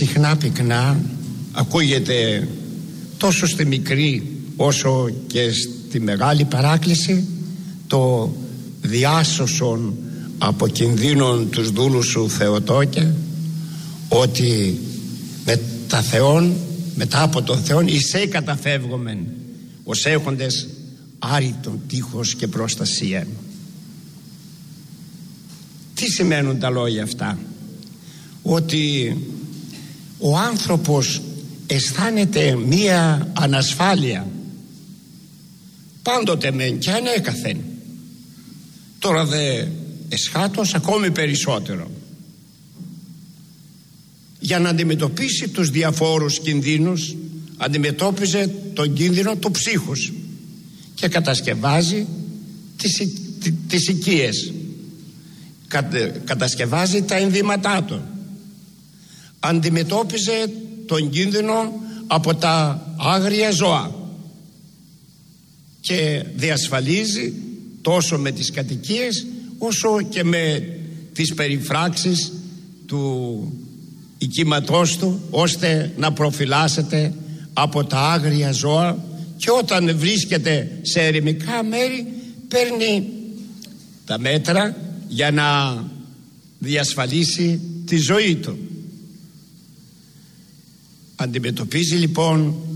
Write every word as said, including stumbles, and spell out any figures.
συχνά πυκνά, ακούγεται τόσο στη μικρή όσο και στη μεγάλη παράκληση το διάσωσον από κινδύνων τους δούλους σου Θεοτόκε, ότι με τα Θεόν, μετά από τον Θεόν εισέ καταφεύγομεν ως έχοντες άρρητον τείχος και προστασία. Τι σημαίνουν τα λόγια αυτά? Ότι ο άνθρωπος αισθάνεται μία ανασφάλεια πάντοτε μεν και ανέκαθεν, τώρα δε εσχάτως ακόμη περισσότερο, για να αντιμετωπίσει τους διαφόρους κινδύνους. Αντιμετώπιζε τον κίνδυνο του ψύχους και κατασκευάζει τις, τις οικίες, κατασκευάζει τα ενδύματά του. Αντιμετώπιζε τον κίνδυνο από τα άγρια ζώα και διασφαλίζει τόσο με τις κατοικίες όσο και με τις περιφράξεις του οικίματός του, ώστε να προφυλάσσεται από τα άγρια ζώα, και όταν βρίσκεται σε ερημικά μέρη παίρνει τα μέτρα για να διασφαλίσει τη ζωή του. Αντιμετωπίζει λοιπόν